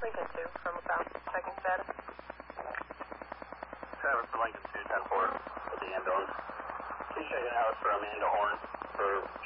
Lincoln 2 from about checking status. Travis for Lincoln 2, 10-4 with the ambulance. He's checking out for Amanda Horn for